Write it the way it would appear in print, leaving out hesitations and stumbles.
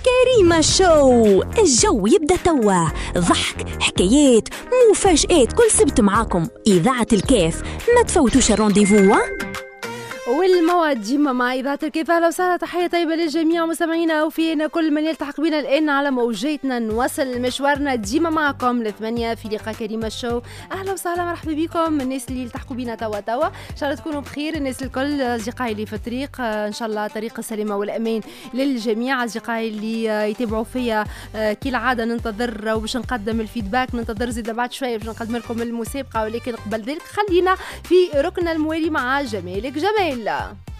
كريمة شو. الجو يبدأ توا، ضحك، حكايات، مفاجآت، كل سبت معاكم إذاعة الكيف. ما تفوتوش الرونديفو. والموعد ديما مع إذاعة الكيف. أهلا وسهلا، تحية طيبة للجميع مستمعينا وفينا كل من يلتحق بنا الآن على موجاتنا. نواصل مشوارنا ديما معكم ل8 في لقاء كريمة شو. أهلا وسهلا، مرحبا بكم الناس اللي يلتحقوا بنا توا إن شاء الله تكونوا بخير. الناس الكل، أصدقائي اللي في الطريق إن شاء الله طريق السلامة والأمان للجميع. أصدقائي اللي يتابعوا فيا كالعادة ننتظر وباش نقدم الفيدباك، ننتظر زيد بعد شوية باش نقدم لكم المسابقة، ولكن قبل ذلك خلينا في ركن الموالي مع جمالك جمال.